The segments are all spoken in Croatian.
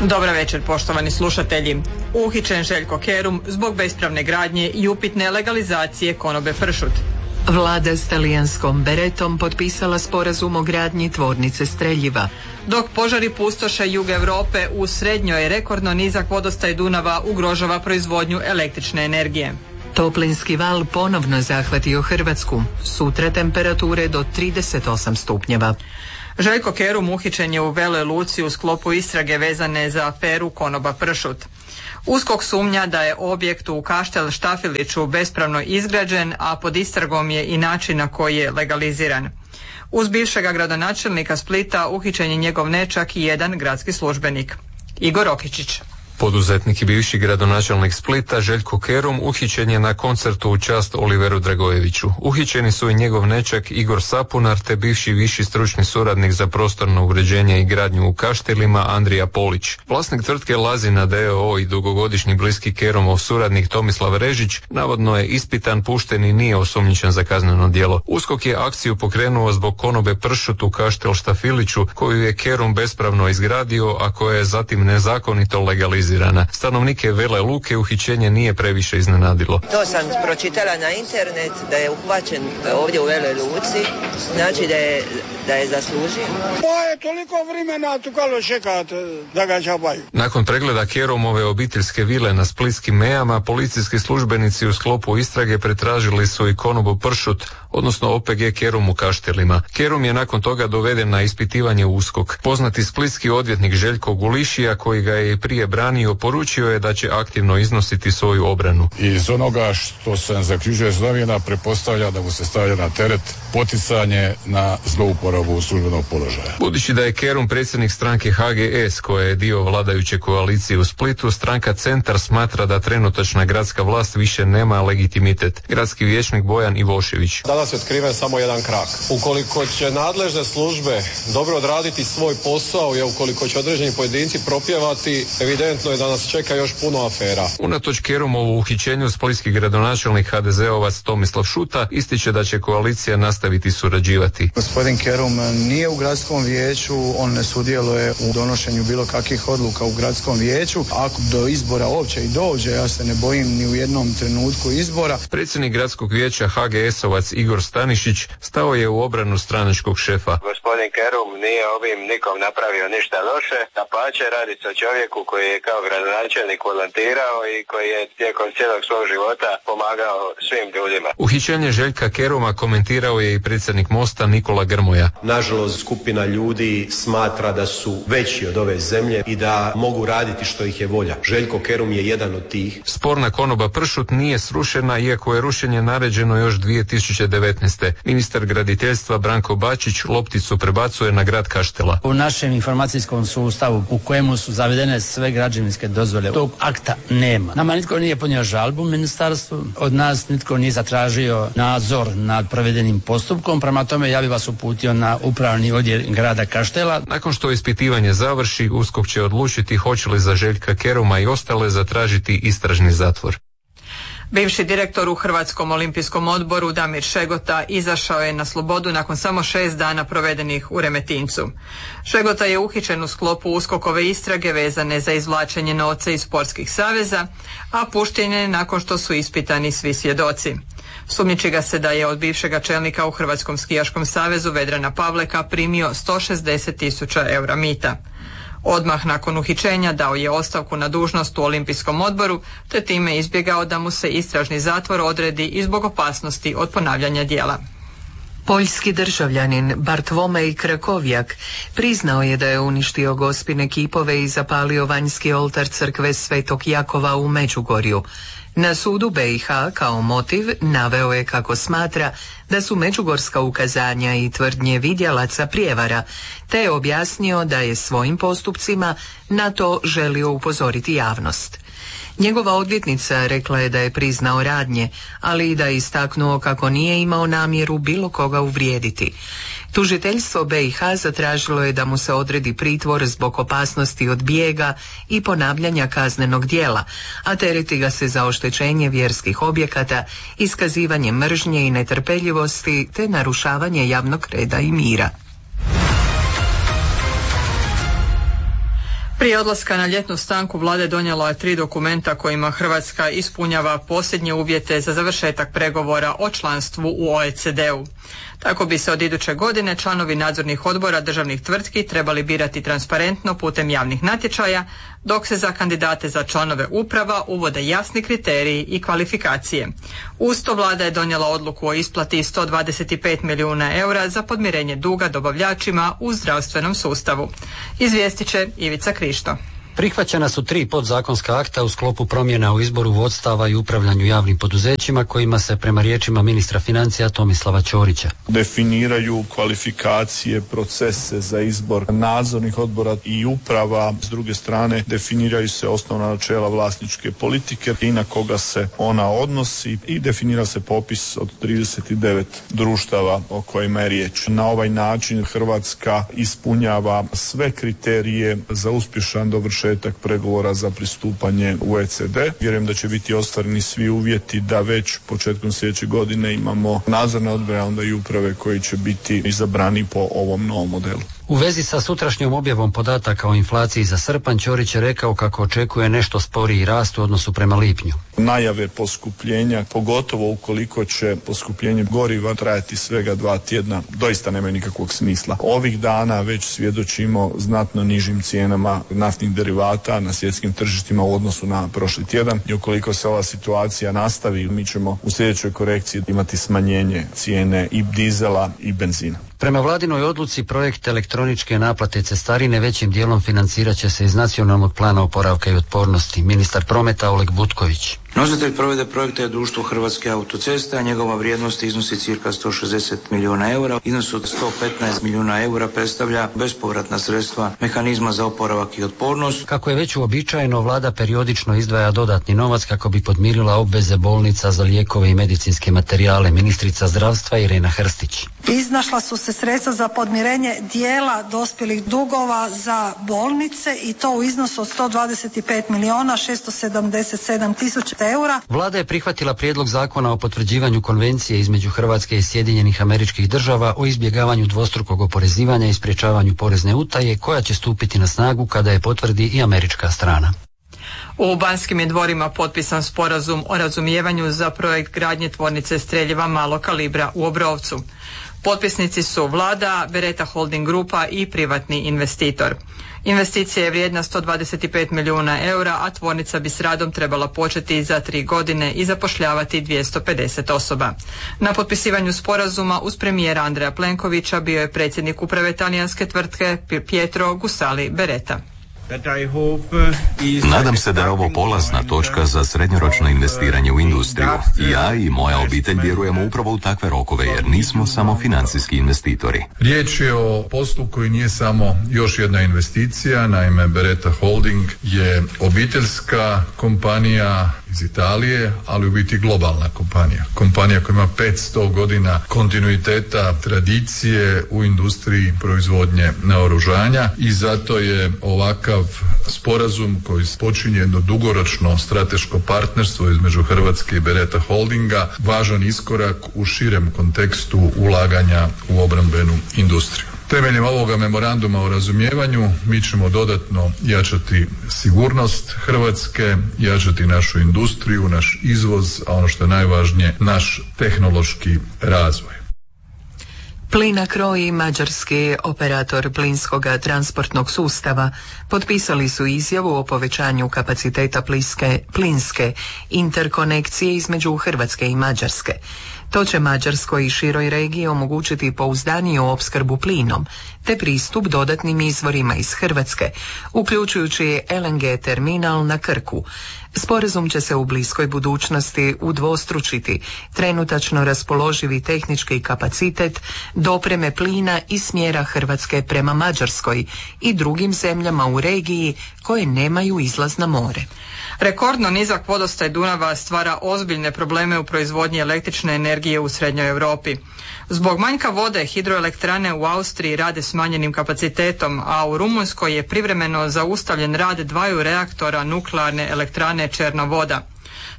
Dobar večer, poštovani slušatelji. Uhićen Željko Kerum zbog bespravne gradnje i upitne legalizacije konobe pršut. Vlada s talijanskom Beretom potpisala sporazum o gradnji tvornice streljiva. Dok požari pustoše jug Europe, u srednjoj rekordno nizak vodostaj Dunava ugrožava proizvodnju električne energije. Toplinski val ponovno zahvatio Hrvatsku. Sutra temperature do 38 stupnjeva. Željko Kerum uhićen je u Veloj Luci u sklopu istrage vezane za aferu konoba pršut. USKOK sumnja da je objekt u Kaštel Štafiliću bespravno izgrađen, a pod istragom je i način na koji je legaliziran. Uz bivšega gradonačelnika Splita uhićen je njegov nećak i jedan gradski službenik. Igor Okičić. Poduzetnik i bivši gradonačelnik Splita Željko Kerum uhićen je na koncertu u čast Oliveru Dragojeviću. Uhićeni su i njegov nećak Igor Sapunar te bivši viši stručni suradnik za prostorno uređenje i gradnju u Kaštelima Andrija Polić. Vlasnik tvrtke Lazina d.o.o. i dugogodišnji bliski Kerumov suradnik Tomislav Režić navodno je ispitan, pušten i nije osumnjičen za kazneno djelo. USKOK je akciju pokrenuo zbog konobe pršut u Kaštel Štafiliću koju je Kerum bespravno izgradio, a koja je zatim nezakonito legalizirana. Stanovnike Vele Luke uhićenje nije previše iznenadilo. To sam pročitala na internet da je uhvaćen ovdje u Veloj Luci, znači da je zaslužio. Je toliko vremena tukalo čekati da ga čapaju. Nakon pregleda Kerumove obiteljske vile na splitskim mejama, policijski službenici u sklopu istrage pretražili su i konobu pršut, odnosno OPG Kerum u Kaštelima. Kerum je nakon toga doveden na ispitivanje u USKOK. Poznati splitski odvjetnik Željko Gulišija, koji ga je i prije branio, poručio je da će aktivno iznositi svoju obranu. Iz onoga što sam zaključio iz novina pretpostavlja da mu se stavlja na teret poticanje na zlouporabu službenog položaja. Budući da je Kerum predsjednik stranke HGS, koja je dio vladajuće koalicije u Splitu, stranka Centar smatra da trenutačna gradska vlast više nema legitimitet. Gradski vijećnik Bojan Ivošević. Danas je otkriven samo jedan krak. Ukoliko će nadležne službe dobro odraditi svoj posao i ukoliko će određeni pojedinci propjevati, evidentno je da nas čeka još puno afera. Unatoč Kerumovu uhićenju, splitski gradonačelnik HDZ-ovac Tomislav Šuta ističe da će koalicija nastaviti surađivati. Gospodin Kerum nije u gradskom vijeću, on ne sudjeluje u donošenju bilo kakvih odluka u gradskom vijeću. Ako do izbora uopće i dođe, ja se ne bojim ni u jednom trenutku izbora. Predsjednik gradskog vijeća HGS-ovac Igor Stanišić stao je u obranu stranačkog šefa. Gospodin Kerum nije ovim nikom napravio ništa loše, dapače, radi se o čovjeku koji je kao gradonačelnik volontirao i koji je tijekom cijelog svog života pomagao svim ljudima. Uhićenje Željka Keruma komentirao je i predsjednik Mosta Nikola Grmoja. Nažalost, skupina ljudi smatra da su veći od ove zemlje i da mogu raditi što ih je volja. Željko Kerum je jedan od tih. Sporna konoba pršut nije srušena, iako je rušenje naređeno još 2019. Ministar graditeljstva Branko Bačić lopticu prebacuje na grad Kaštela. U našem informacijskom sustavu u kojemu su zavedene sve građevinske dozvole, tog akta nema. Nama nitko nije podnio žalbu ministarstvu, od nas nitko nije zatražio nadzor nad provedenim postupkom, prema tome ja bih vas uputio na upravni odjel grada Kaštela. Nakon što ispitivanje završi, USKOK će odlučiti hoće li za Željka Keruma i ostale zatražiti istražni zatvor. Bivši direktor u Hrvatskom olimpijskom odboru Damir Šegota izašao je na slobodu nakon samo 6 dana provedenih u Remetincu. Šegota je uhićen u sklopu USKOK-ove istrage vezane za izvlačenje novca iz sportskih saveza, a pušten je nakon što su ispitani svi svjedoci. Sumnjiči ga se da je od bivšega čelnika u Hrvatskom skijaškom savezu Vedrana Pavleka primio 160.000 eura mita. Odmah nakon uhićenja dao je ostavku na dužnost u Olimpijskom odboru, te time izbjegao da mu se istražni zatvor odredi i zbog opasnosti od ponavljanja djela. Poljski državljanin Bartłomej Krakovjak priznao je da je uništio gospine kipove i zapalio vanjski oltar crkve Svetog Jakova u Međugorju. Na sudu BiH kao motiv naveo je kako smatra da su međugorska ukazanja i tvrdnje vidjelaca prijevara, te je objasnio da je svojim postupcima na to želio upozoriti javnost. Njegova odvjetnica rekla je da je priznao radnje, ali i da je istaknuo kako nije imao namjeru bilo koga uvrijediti. Tužiteljstvo BiH zatražilo je da mu se odredi pritvor zbog opasnosti od bijega i ponavljanja kaznenog djela, a tereti ga se za oštećenje vjerskih objekata, iskazivanje mržnje i netrpeljivosti te narušavanje javnog reda i mira. Prije odlaska na ljetnu stanku vlada donijela je 3 dokumenta kojima Hrvatska ispunjava posljednje uvjete za završetak pregovora o članstvu u OECD-u. Tako bi se od iduće godine članovi nadzornih odbora državnih tvrtki trebali birati transparentno putem javnih natječaja, dok se za kandidate za članove uprava uvode jasni kriteriji i kvalifikacije. Uz to vlada je donijela odluku o isplati 125 milijuna eura za podmirenje duga dobavljačima u zdravstvenom sustavu. Izvijestit će Ivica Krišto. Prihvaćena su 3 podzakonska akta u sklopu promjena u izboru vodstava i upravljanju javnim poduzećima kojima se prema riječima ministra financija Tomislava Ćorića definiraju kvalifikacije, procese za izbor nadzornih odbora i uprava. S druge strane definiraju se osnovna načela vlasničke politike i na koga se ona odnosi i definira se popis od 39 društava o kojima je riječ. Na ovaj način Hrvatska ispunjava sve kriterije za uspješan dovršetak pregovora za pristupanje u OECD. Vjerujem da će biti ostvareni svi uvjeti da već početkom sljedeće godine imamo nadzorne odbore, a onda i uprave koji će biti izabrani po ovom novom modelu. U vezi sa sutrašnjom objavom podataka o inflaciji za srpanj, Ćorić je rekao kako očekuje nešto sporiji rast u odnosu prema lipnju. Najave poskupljenja, pogotovo ukoliko će poskupljenje goriva trajati svega 2 tjedna, doista nemaju nikakvog smisla. Ovih dana već svjedočimo znatno nižim cijenama naftnih derivata na svjetskim tržištima u odnosu na prošli tjedan i ukoliko se ova situacija nastavi, mi ćemo u sljedećoj korekciji imati smanjenje cijene i dizela i benzina. Prema vladinoj odluci projekt elektroničke naplate cestarine većim dijelom financirat će se iz Nacionalnog plana oporavka i otpornosti. Ministar prometa Oleg Butković. Nositelj provedbe projekta je društvo Hrvatske autoceste, a njegova vrijednost iznosi cirka 160 milijuna eura. Iznos od 115 milijuna eura predstavlja bespovratna sredstva mehanizma za oporavak i otpornost. Kako je već uobičajeno, vlada periodično izdvaja dodatni novac kako bi podmirila obveze bolnica za lijekove i medicinske materijale. Ministrica zdravstva Irena Hrstić. Iznašla su se sredstva za podmirenje dijela dospjelih dugova za bolnice i to u iznosu od 125 milijuna 677 tisuća eura. Vlada je prihvatila prijedlog zakona o potvrđivanju konvencije između Hrvatske i Sjedinjenih Američkih Država o izbjegavanju dvostrukog oporezivanja i sprječavanju porezne utaje, koja će stupiti na snagu kada je potvrdi i američka strana. U Banskim je dvorima potpisan sporazum o razumijevanju za projekt gradnje tvornice streljiva malog kalibra u Obrovcu. Potpisnici su vlada, Beretta Holding grupa i privatni investitor. Investicija je vrijedna 125 milijuna eura, a tvornica bi s radom trebala početi za 3 godine i zapošljavati 250 osoba. Na potpisivanju sporazuma uz premijera Andreja Plenkovića bio je predsjednik uprave talijanske tvrtke Pietro Gusali Beretta. Nadam se da je ovo polazna točka za srednjoročno investiranje u industriju. Ja i moja obitelj vjerujemo upravo u takve rokove jer nismo samo financijski investitori. Riječ je o poslu koji nije samo još jedna investicija. Naime, Beretta Holding je obiteljska kompanija iz Italije, ali u biti globalna kompanija. Kompanija koja ima 500 godina kontinuiteta, tradicije u industriji proizvodnje naoružanja i zato je ovakav sporazum koji počinje jedno dugoročno strateško partnerstvo između Hrvatske i Beretta Holdinga važan iskorak u širem kontekstu ulaganja u obrambenu industriju. Temeljem ovoga memoranduma o razumijevanju mi ćemo dodatno jačati sigurnost Hrvatske, jačati našu industriju, naš izvoz, a ono što je najvažnije, naš tehnološki razvoj. Plinacro i mađarski operator plinskog transportnog sustava potpisali su izjavu o povećanju kapaciteta plinske interkonekcije između Hrvatske i Mađarske. To će Mađarskoj i široj regiji omogućiti pouzdaniju opskrbu plinom, te pristup dodatnim izvorima iz Hrvatske, uključujući LNG terminal na Krku. Sporazum će se u bliskoj budućnosti udvostručiti trenutačno raspoloživi tehnički kapacitet dopreme plina iz smjera Hrvatske prema Mađarskoj i drugim zemljama u regiji koje nemaju izlaz na more. Rekordno nizak vodostaj Dunava stvara ozbiljne probleme u proizvodnji električne energije u srednjoj Europi. Zbog manjka vode hidroelektrane u Austriji rade smanjenim kapacitetom, a u Rumunjskoj je privremeno zaustavljen rad 2 reaktora nuklearne elektrane Černovoda.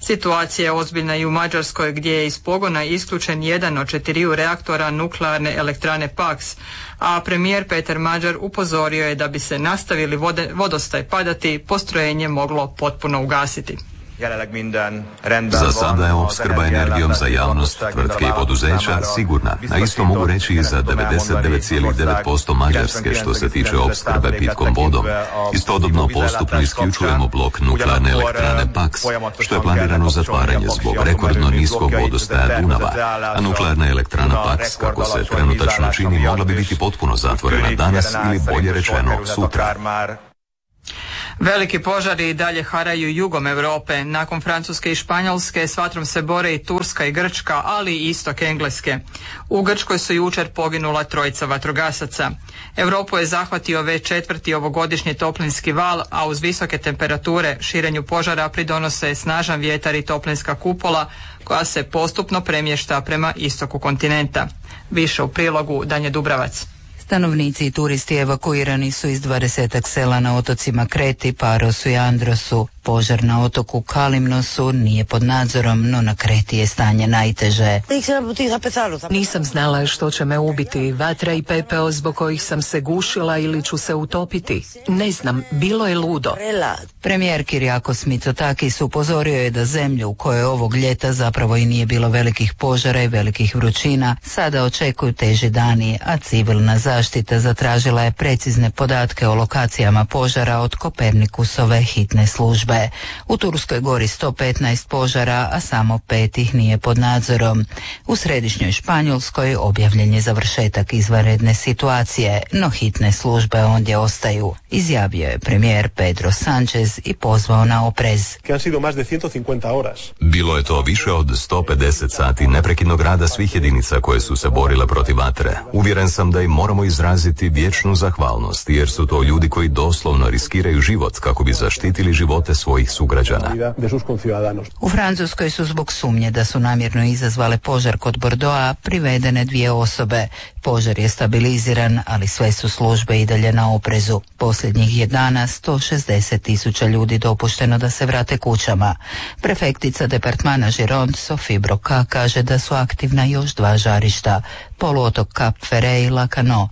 Situacija je ozbiljna i u Mađarskoj gdje je iz pogona isključen jedan od 4 reaktora nuklearne elektrane Paks, a premijer Peter Mađar upozorio je da bi se nastavili vodostaj padati, postrojenje moglo potpuno ugasiti. Za sada je opskrba energijom za javnost, tvrtke i poduzeća sigurna, a isto mogu reći i za 99,9% Mađarske što se tiče opskrbe pitkom vodom. Istodobno postupno isključujemo blok nuklearne elektrane Paks, što je planirano zatvaranje zbog rekordno niskog vodostaja Dunava, a nuklearna elektrana Paks, kako se trenutačno čini, mogla bi biti potpuno zatvorena danas ili bolje rečeno sutra. Veliki požari i dalje haraju jugom Europe. Nakon Francuske i Španjolske s vatrom se bore i Turska i Grčka, ali i istok Engleske. U Grčkoj su jučer poginula 3 vatrogasaca. Europu je zahvatio već 4. ovogodišnji toplinski val, a uz visoke temperature širenju požara pridonose snažan vjetar i toplinska kupola koja se postupno premješta prema istoku kontinenta. Više u prilogu Danje Dubravac. Stanovnici i turisti evakuirani su iz 20 sela na otocima Kreti, Parosu i Androsu. Požar na otoku Kalimnosu nije pod nadzorom, no na Kreti je stanje najteže. Nisam znala što će me ubiti, vatra i pepeo zbog kojih sam se gušila ili ću se utopiti. Ne znam, bilo je ludo. Premijer Kyriakos Mitsotakis upozorio je da zemlju u kojoj ovog ljeta zapravo i nije bilo velikih požara i velikih vrućina, sada očekuju teži dani, a civilna zaštita zatražila je precizne podatke o lokacijama požara od Kopernikusove hitne službe. U Turskoj gori 115 požara, a samo 5 ih nije pod nadzorom. U središnjoj Španjolskoj objavljen je završetak izvanredne situacije, no hitne službe ondje ostaju, izjavio je premijer Pedro Sánchez i pozvao na oprez. Bilo je to više od 150 sati neprekidnog rada svih jedinica koje su se borile protiv vatre. Uvjeren sam da im moramo izraziti vječnu zahvalnost, jer su to ljudi koji doslovno riskiraju život kako bi zaštitili živote svojih sugrađana. U Francuskoj su zbog sumnje da su namjerno izazvale požar kod Bordeauxa privedene 2 osobe. Požar je stabiliziran, ali sve su službe i dalje na oprezu. Posljednjih je dana 160.000 ljudi dopušteno da se vrate kućama. Prefektica departmana Gironde Sophie Broca kaže da su aktivna još 2 žarišta, poluotok Cap Ferret i Lacanau.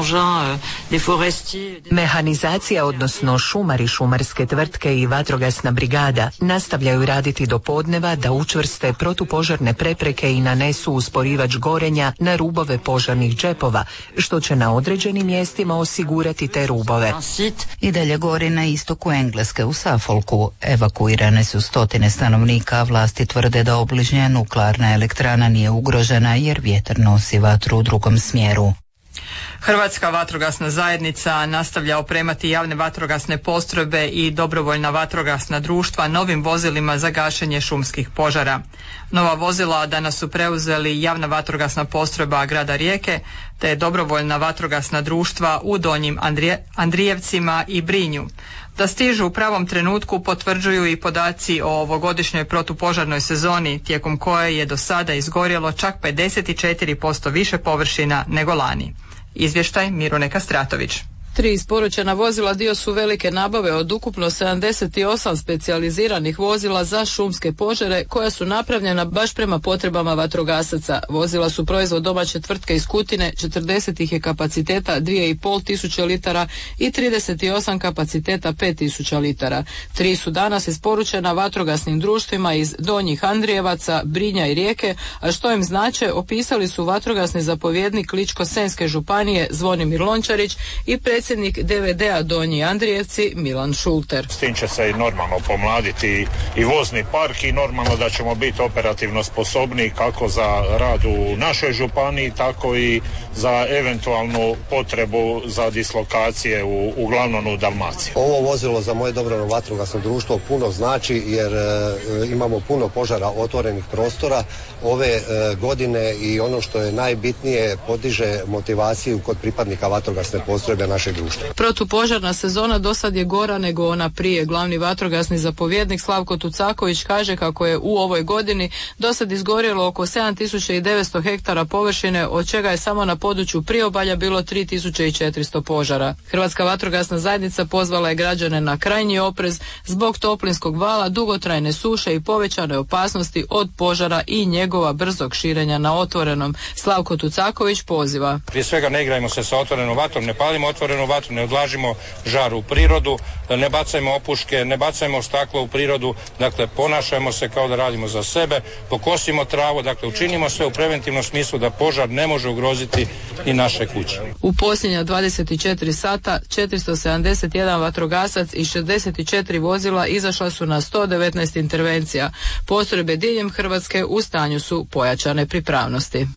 Mehanizacija, odnosno šumari, šumarske tvrtke i vatrogasna brigada nastavljaju raditi do podneva da učvrste protupožarne prepreke i nanesu usporivač gorenja na rubove požarnih džepova, što će na određenim mjestima osigurati te rubove. I dalje gori na istoku Engleske u Suffolku. Evakuirane su 100 stanovnika, a vlasti tvrde da obližnja nuklearna elektrana nije ugrožena jer vjetar nosi vatru u drugom smjeru. Hrvatska vatrogasna zajednica nastavlja opremati javne vatrogasne postrojbe i dobrovoljna vatrogasna društva novim vozilima za gašenje šumskih požara. Nova vozila danas su preuzeli javna vatrogasna postrojba grada Rijeke te dobrovoljna vatrogasna društva u Donjim Andrijevcima i Brinju. Da stižu u pravom trenutku potvrđuju i podaci o ovogodišnjoj protupožarnoj sezoni, tijekom koje je do sada izgorjelo čak 54% više površina nego lani. Izvještaj Mirune Kastratović. 3 isporučena vozila dio su velike nabave od ukupno 78 specijaliziranih vozila za šumske požare koja su napravljena baš prema potrebama vatrogasaca. Vozila su proizvod domaće tvrtke iz Kutine, 40 ih je kapaciteta 2.500 litara i 38 kapaciteta 5.000 litara. 3 su danas isporučena vatrogasnim društvima iz Donjih Andrijevaca, Brinja i Rijeke, a što im znače opisali su vatrogasni zapovjednik Ličko-senjske županije Zvonimir Lončarić i predsjednik DVD-a Donji Andrijevci Milan Šulter. S tim će se i normalno pomladiti i vozni park i normalno da ćemo biti operativno sposobni kako za rad u našoj županiji, tako i za eventualnu potrebu za dislokacije uglavnom u Dalmaciji. Ovo vozilo za moje dobrovoljno vatrogasno društvo puno znači jer imamo puno požara otvorenih prostora ove godine i ono što je najbitnije podiže motivaciju kod pripadnika vatrogasne postrojbe našeg društva. Protupožarna sezona do sad je gora nego ona prije. Glavni vatrogasni zapovjednik Slavko Tucaković kaže kako je u ovoj godini do sad izgorjelo oko 7900 hektara površine, od čega je samo na području priobalja bilo 3400 požara. Hrvatska vatrogasna zajednica pozvala je građane na krajnji oprez zbog toplinskog vala, dugotrajne suše i povećane opasnosti od požara i njegova brzog širenja na otvorenom. Slavko Tucaković poziva: prije svega ne igrajmo se sa otvorenom vatrom, ne palimo otvorenu vatru, ne odlažimo žar u prirodu, ne bacajmo opuške, ne bacajmo staklo u prirodu, dakle ponašajmo se kao da radimo za sebe, pokosimo travu, dakle učinimo sve u preventivnom smislu da požar ne može ugroziti i naše kuće. U posljednja 24 sata 471 vatrogasac i 64 vozila izašla su na 119 intervencija. Postrojbe diljem Hrvatske u stanju su pojačane pripravnosti.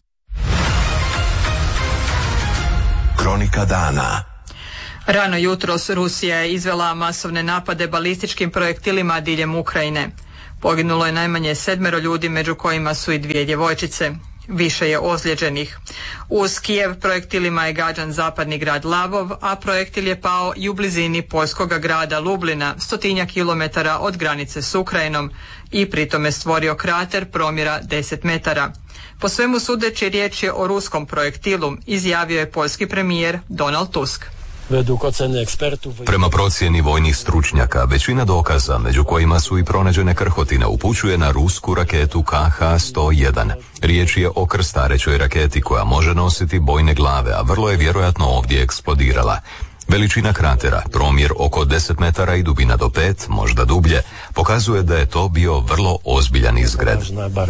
Kronika dana. Rano jutros Rusija je izvela masovne napade balističkim projektilima diljem Ukrajine. Poginulo je najmanje 7 ljudi, među kojima su i 2 djevojčice. Više je ozlijeđenih. Uz Kijev projektilima je gađan zapadni grad Lavov, a projektil je pao i u blizini poljskoga grada Lublina, 100 kilometara od granice s Ukrajinom, i pritome stvorio krater promjera 10 metara. Po svemu sudeći riječ je o ruskom projektilu, izjavio je poljski premijer Donald Tusk. Prema procjeni vojnih stručnjaka, većina dokaza, među kojima su i pronađene krhotine, upućuje na rusku raketu KH-101. Riječ je o krstarećoj raketi koja može nositi bojne glave, a vrlo je vjerojatno ovdje eksplodirala. Veličina kratera, promjer oko 10 metara i dubina do 5, možda dublje, pokazuje da je to bio vrlo ozbiljan izgred.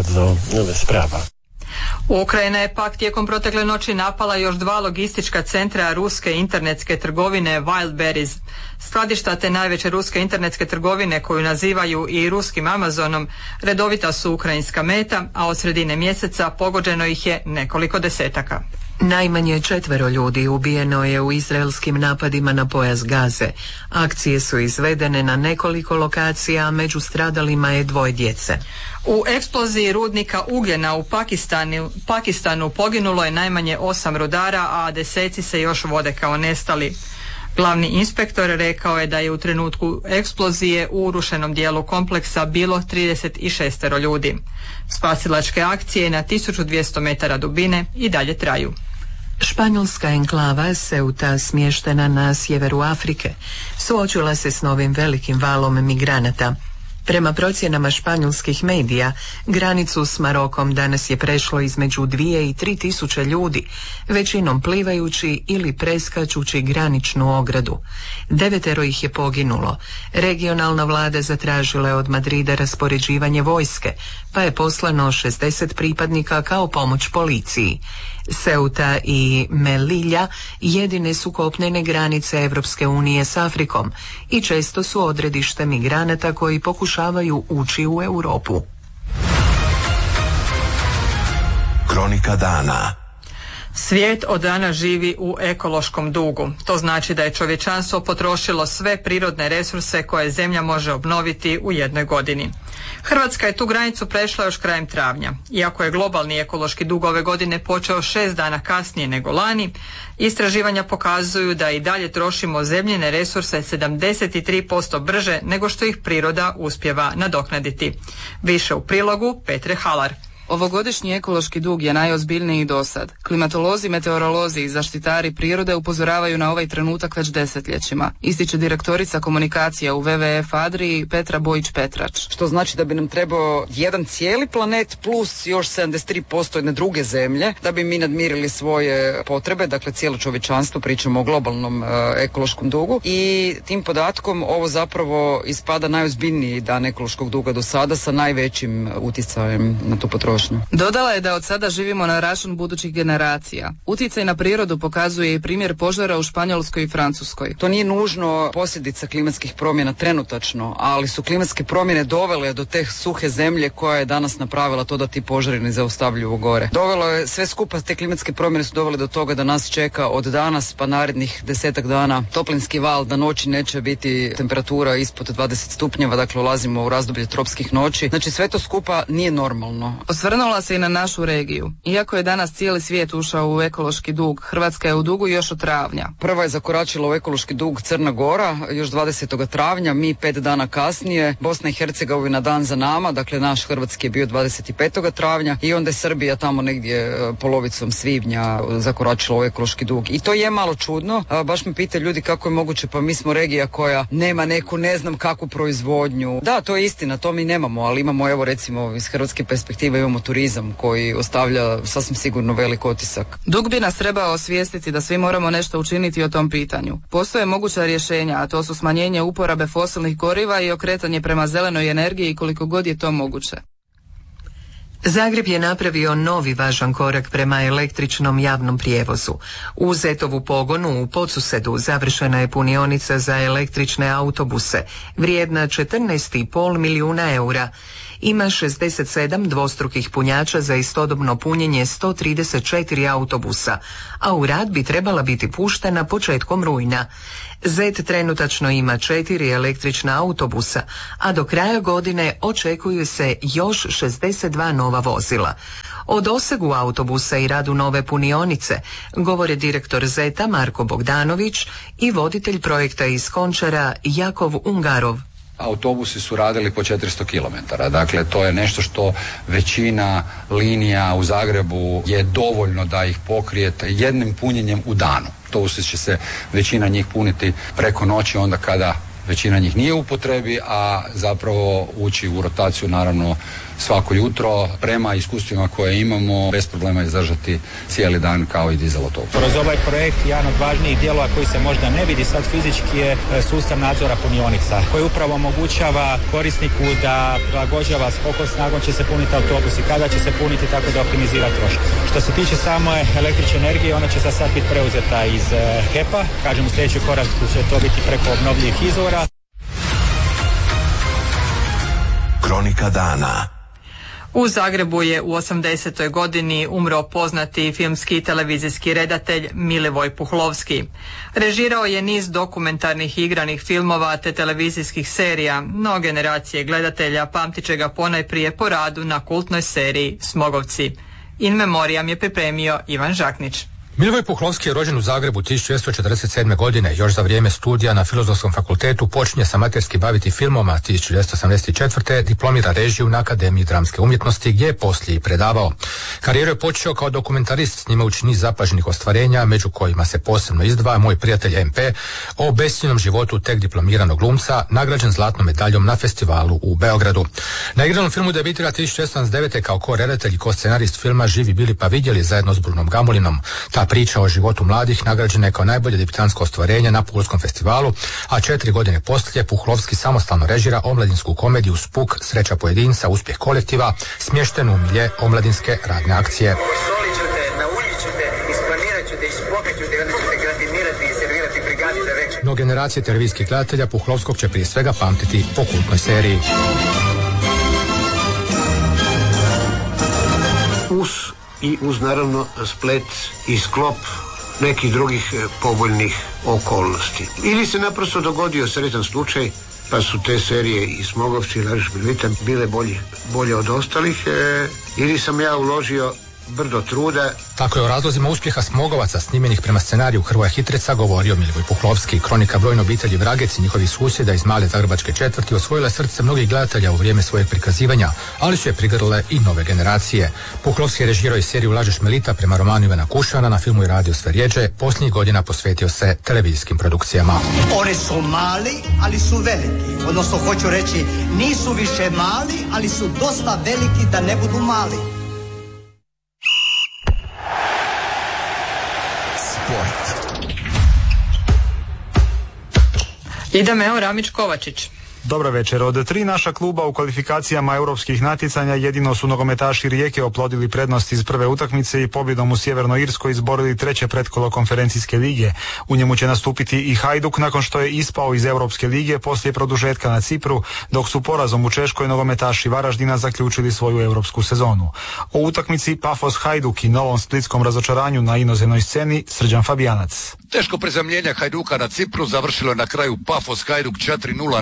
Ukrajina je pak tijekom protekle noći napala još 2 logistička centra ruske internetske trgovine Wildberries. Skladišta te najveće ruske internetske trgovine, koju nazivaju i ruskim Amazonom, redovita su ukrajinska meta, a od sredine mjeseca pogođeno ih je nekoliko desetaka. Najmanje 4 ljudi ubijeno je u izraelskim napadima na pojas Gaze. Akcije su izvedene na nekoliko lokacija, a među stradalima je 2 djece. U eksploziji rudnika ugljena u Pakistanu poginulo je najmanje 8 rudara, a deseci se još vode kao nestali. Glavni inspektor rekao je da je u trenutku eksplozije u urušenom dijelu kompleksa bilo 36 ljudi. Spasilačke akcije na 1200 metara dubine i dalje traju. Španjolska enklava Ceuta, smještena na sjeveru Afrike, suočila se s novim velikim valom migranata. Prema procjenama španjolskih medija, granicu s Marokom danas je prešlo između 2 i 3 tisuće ljudi, većinom plivajući ili preskačući graničnu ogradu. 9 ih je poginulo. Regionalna vlada zatražila je od Madrida raspoređivanje vojske, pa je poslano 60 pripadnika kao pomoć policiji. Ceuta i Melilla jedine su kopnene granice Europske unije s Afrikom i često su odredište migranata koji pokušavaju ući u Europu. Kronika dana. Svijet od dana živi u ekološkom dugu. To znači da je čovječanstvo potrošilo sve prirodne resurse koje zemlja može obnoviti u jednoj godini. Hrvatska je tu granicu prešla još krajem travnja. Iako je globalni ekološki dug ove godine počeo 6 dana kasnije nego lani, istraživanja pokazuju da i dalje trošimo zemljine resurse 73% brže nego što ih priroda uspijeva nadoknaditi. Više u prilogu Petre Halar. Ovogodišnji ekološki dug je najozbiljniji do sad. Klimatolozi, meteorolozi i zaštitari prirode upozoravaju na ovaj trenutak već desetljećima, ističe direktorica komunikacija u WWF Adriji Petra Bojić-Petrač. Što znači da bi nam trebao jedan cijeli planet plus još 73% jedne druge zemlje da bi mi nadmirili svoje potrebe, dakle cijelo čovječanstvo, pričamo o globalnom ekološkom dugu, i tim podatkom ovo zapravo ispada najozbiljniji dan ekološkog duga do sada sa najvećim utjecajem na tu potrošnju. Dodala je da od sada živimo na račun budućih generacija. Utjecaj na prirodu pokazuje i primjer požara u Španjolskoj i Francuskoj. To nije nužno posljedica klimatskih promjena trenutačno, ali su klimatske promjene dovele do te suhe zemlje koja je danas napravila to da ti požari ne zaustavljuju gore. Dovelo je sve skupa, te klimatske promjene su dovele do toga da nas čeka od danas pa narednih 10 dana toplinski val, da noći neće biti temperatura ispod 20 stupnjeva, dakle ulazimo u razdoblje tropskih noći. Znači sve to skupa nije normalno. Osvrnula se i na našu regiju. Iako je danas cijeli svijet ušao u ekološki dug, Hrvatska je u dugu još od travnja. Prva je zakoračila u ekološki dug Crna Gora još 20. travnja, mi 5 dana kasnije, Bosna i Hercegovina dan za nama, dakle naš hrvatski je bio 25. travnja i onda je Srbija tamo negdje polovicom svibnja zakoračila u ekološki dug. I to je malo čudno, baš me pita ljudi kako je moguće, pa mi smo regija koja nema neku ne znam kakvu proizvodnju. Da, to je istina, to mi nemamo, ali imamo, evo recimo iz hrvatske perspektive imamo turizam koji ostavlja sasvim sigurno velik otisak. Dug bi nas trebao osvijestiti da svi moramo nešto učiniti o tom pitanju. Postoje moguća rješenja, a to su smanjenje uporabe fosilnih goriva i okretanje prema zelenoj energiji koliko god je to moguće. Zagreb je napravio novi važan korak prema električnom javnom prijevozu. U Zetovu pogonu u Podsusedu završena je punionica za električne autobuse, vrijedna 14,5 milijuna eura. Ima 67 dvostrukih punjača za istodobno punjenje 134 autobusa, a u rad bi trebala biti puštena početkom rujna. Zet trenutačno ima 4 električna autobusa, a do kraja godine očekuju se još 62 nova vozila. O dosegu autobusa i radu nove punionice govore direktor Zeta Marko Bogdanović i voditelj projekta iz Končara Jakov Ungarov. Autobusi su radili po 400 km, dakle to je nešto što većina linija u Zagrebu je dovoljno da ih pokrijete jednim punjenjem u danu. Autobusi će se većina njih puniti preko noći onda kada većina njih nije u upotrebi, a zapravo ući u rotaciju naravno svako jutro. Prema iskustvima koje imamo, bez problema izdržati cijeli dan kao i dizel autobus. Kroz ovaj projekt jedan od važnijih dijelova koji se možda ne vidi sad fizički je sustav nadzora punionica koji upravo omogućava korisniku da prilagođava s koliko snagom će se puniti autobus i kada će se puniti tako da optimizira trošak. Što se tiče same električne energije, ona će sad biti preuzeta iz HEP-a. Kažem, u sljedećoj koraku će to biti preko obnovljivih izvora. Kronika dana. U Zagrebu je u 80. godini umro poznati filmski i televizijski redatelj Milivoj Puhlovski. Režirao je niz dokumentarnih i igranih filmova te televizijskih serija, no generacije gledatelja pamtit će ga ponajprije po radu na kultnoj seriji Smogovci. In memoriam je pripremio Ivan Žaknić. Milivoj Puhlovski je rođen u Zagrebu 1947. godine. Još za vrijeme studija na Filozofskom fakultetu počinje se amaterski baviti filmom, a 1984. diplomira režiju na Akademiji dramske umjetnosti gdje je poslije i predavao. Karijeru je počeo kao dokumentarist, snimajući niz zapaženih ostvarenja, među kojima se posebno izdvaja Moj prijatelj MP, o bescijenjenom životu tek diplomiranog glumca, nagrađen zlatnom medaljom na festivalu u Beogradu. Na igranom filmu debitira 1979. kao ko-redatelj i ko-scenarist filma Živi bili pa vidjeli zajedno s Brunom Gamulinom. Ta priča o životu mladih nagrađena je kao najbolje debitansko ostvarenje na Pulskom festivalu, a 4 godine poslije Puhlovski samostalno režira omladinsku komediju Spuk, sreća pojedinca, uspjeh kolektiva, smještenu u milje omladinske radne akcije. No generacije televizijskih gledatelja Puhlovskog će prije svega pamtiti po kultnoj seriji. Uz naravno splet i sklop nekih drugih povoljnih okolnosti. Ili se naprosto dogodio sretan slučaj, pa su te serije i Smogovci i Lažeš Bilvita bile bolje od ostalih, ili sam ja uložio brdo truda. Tako je o razlozima uspjeha Smogovaca snimljenih prema scenariju Hrvoja Hitreca govorio Milivoj Puhlovski. Kronika brojne obitelji Vragec i njihovih susjeda iz male zagrebačke četvrti osvojila srce mnogih gledatelja u vrijeme svojeg prikazivanja, ali su je prigrle i nove generacije. Puhlovski je režirao i seriju Lažeš Melita prema romanu Ivana Kušana, na filmu je radio sve rjeđe, posljednjih godina posvetio se televizijskim produkcijama. Oni su mali, ali su veliki. Odnosno, hoću reći, nisu više mali, ali su dosta veliki da ne budu mali. Idemo Ramić Kovačić. Dobro večer. Od 3 naša kluba u kvalifikacijama europskih natjecanja jedino su nogometaši Rijeke oplodili prednost iz prve utakmice i pobjedom u Sjevernoj Irskoj izborili treće pretkolo konferencijske lige. U njemu će nastupiti i Hajduk nakon što je ispao iz Europske lige poslije produžetka na Cipru, dok su porazom u Češkoj nogometaši Varaždina zaključili svoju europsku sezonu. O utakmici Pafos Hajduk i novom splitskom razočaranju na inozemnoj sceni Srđan Fabijanac. Teško prezemljenje Hajduka na Cipru završilo je na kraju Pafos Hajduk 4-0 nakon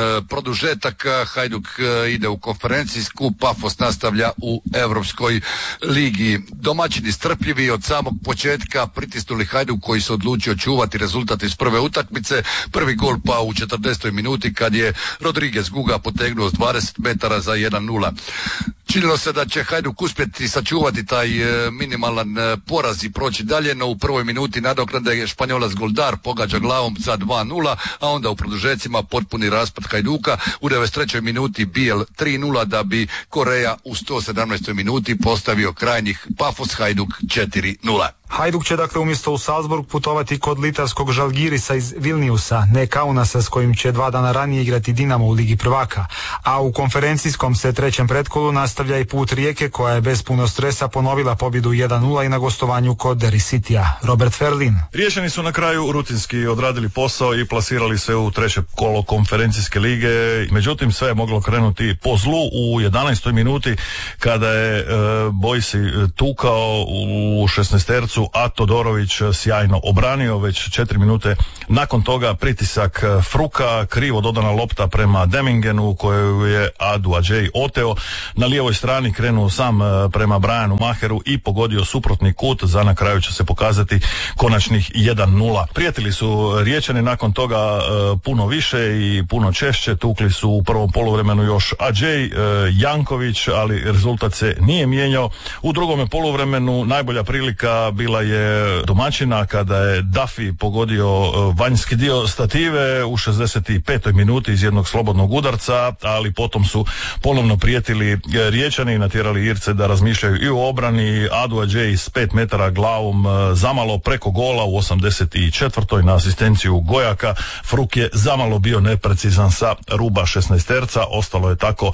produžetak, Hajduk ide u konferencijsku, Pafos nastavlja u Europskoj ligi. Domaćini strpljivi od samog početka pritisnuli Hajduk koji se odlučio čuvati rezultat iz prve utakmice. Prvi gol pa u 40. minuti kad je Rodriguez Guga potegnuo s 20 metara za 1-0. Činilo se da će Hajduk uspjeti sačuvati taj minimalan poraz i proći dalje, no u prvoj minuti nadoknade Španjolac Goldar pogađa glavom za 2-0, a onda u produžecima potpuni raspad Hajduka. U 93. minuti Bijel 3-0 da bi Koreja u 117. minuti postavio krajnjih Pafos Hajduk 4-0. Hajduk će dakle umjesto u Salzburg putovati kod litavskog Žalgirisa iz Vilniusa, ne Kaunasa s kojim će 2 dana ranije igrati Dinamo u Ligi prvaka. A u konferencijskom se trećem pretkolu nastavlja i put Rijeke koja je bez puno stresa ponovila pobjedu 1-0 i na gostovanju kod Derry Citya. Robert Ferlin. Riječani su na kraju rutinski odradili posao i plasirali se u treće kolo konferencijske lige. Međutim, sve je moglo krenuti po zlu u 11. minuti kada je Bojsi tukao u 16-tercu, a Todorović sjajno obranio. Već 4 minute nakon toga pritisak Fruka, krivo dodana lopta prema Demingenu koju je Adu Adžej oteo. Na lijevoj strani krenuo sam prema Brianu Maheru i pogodio suprotni kut. Za na kraju će se pokazati konačnih 1-0. Prijetili su Riječani nakon toga puno više i puno češće. Tukli su u prvom poluvremenu još Adžej, Janković, ali rezultat se nije mijenjao. U drugome poluvremenu najbolja prilika bila je domaćina kada je Duffy pogodio vanjski dio stative u 65. minuti iz jednog slobodnog udarca, ali potom su ponovno prijetili Riječani i natjerali Irce da razmišljaju i o obrani. Adu Adžej s 5 metara glavom zamalo preko gola u 84. na asistenciju Gojaka. Fruk je zamalo bio neprecizan sa ruba 16-terca. Ostalo je tako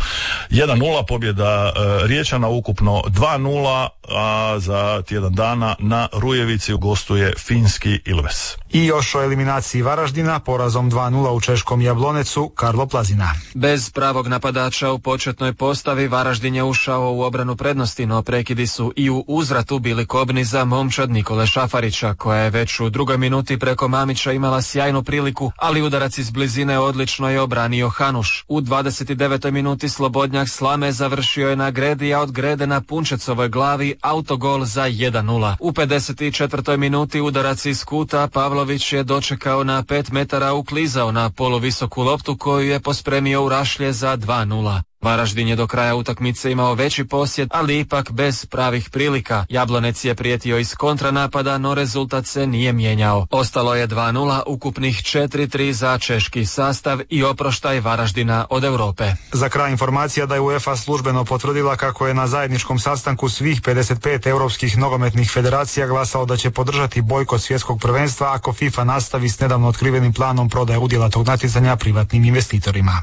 1-0 pobjeda Riječana, ukupno 2-0, a za tjedan dana na Rujevici gostuje finski Ilves. I još o eliminaciji Varaždina, porazom 2-0 u češkom Jablonecu, Karlo Plazina. Bez pravog napadača u početnoj postavi Varaždin je ušao u obranu prednosti, no prekidi su i u uzvratu bili kobni za momčad Nikole Šafarića, koja je već u drugoj minuti preko Mamića imala sjajnu priliku, ali udarac iz blizine odlično je obranio Hanuš. U 29. minuti slobodnjak Slame završio je na gredi, a od grede na Punčecovoj glavi autogol za 1-0. U 54. minuti udarac iz kuta Pavlović je dočekao na 5 metara, uklizao na poluvisoku loptu koju je pospremio u rašlje za 2-0. Varaždin je do kraja utakmice imao veći posjed, ali ipak bez pravih prilika. Jablonec je prijetio iz kontranapada, no rezultat se nije mijenjao. Ostalo je 2-0, ukupnih 4-3 za češki sastav i oproštaj Varaždina od Europe. Za kraj informacija da je UEFA službeno potvrdila kako je na zajedničkom sastanku svih 55 europskih nogometnih federacija glasao da će podržati bojkot svjetskog prvenstva ako FIFA nastavi s nedavno otkrivenim planom prodaje udjela tog natjecanja privatnim investitorima.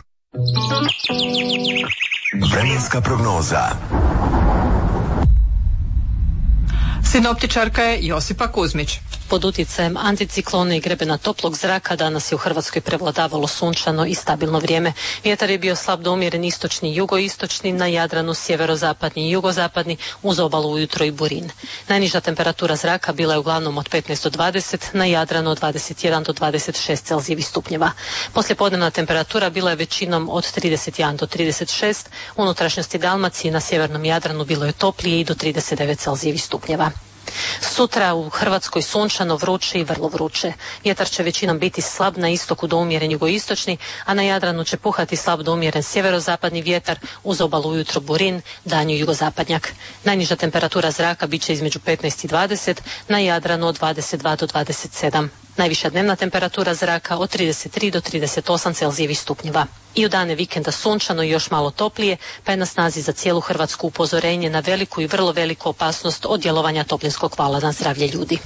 Vremenska prognoza. Sinoptičarka je Josipa Kuzmić. Pod utjecajem anticiklona i grebena toplog zraka danas je u Hrvatskoj prevladavalo sunčano i stabilno vrijeme. Vjetar je bio slab do umjeren istočni i jugoistočni, na Jadranu sjeverozapadni i jugozapadni, uz obalu ujutro i burin. Najniža temperatura zraka bila je uglavnom od 15 do 20, na Jadranu od 21 do 26 Celzijevih stupnjeva. Poslijepodnevna temperatura bila je većinom od 31 do 36, u unutrašnjosti Dalmacije i na sjevernom Jadranu bilo je toplije i do 39 Celzijevih stupnjeva. Sutra u Hrvatskoj sunčano, vruće i vrlo vruće. Vjetar će većinom biti slab na istoku do umjeren jugoistočni, a na Jadranu će puhati slab do umjeren sjeverozapadni vjetar, uz obalu ujutro burin, danju jugozapadnjak. Najniža temperatura zraka bit će između 15 i 20, na Jadranu od 22 do 27. Najviša dnevna temperatura zraka od 33 do 38 Celzijevih stupnjeva. I u dane vikenda sunčano i još malo toplije, pa je na snazi za cijelu Hrvatsku upozorenje na veliku i vrlo veliku opasnost od djelovanja toplinskog vala na zdravlje ljudi.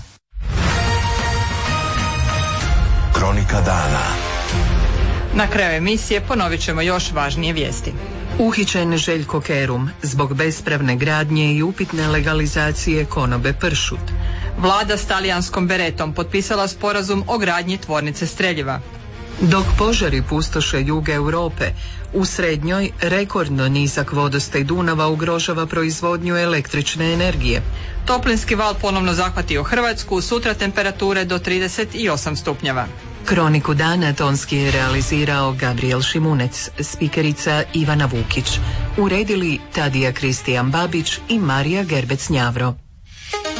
Kronika dana. Na kraju emisije ponovit ćemo još važnije vijesti. Uhićen Željko Kerum zbog bespravne gradnje i upitne legalizacije konobe pršut. Vlada s talijanskom Beretom potpisala sporazum o gradnji tvornice streljiva. Dok požari pustoše jug Europe, u srednjoj rekordno nizak vodostaj Dunava ugrožava proizvodnju električne energije. Toplinski val ponovno zahvatio Hrvatsku, sutra temperature do 38 stupnjeva. Kroniku dana tonski je realizirao Gabriel Šimunec, spikerica Ivana Vukić. Uredili Tadija Kristijan Babić i Marija Gerbec Njavro.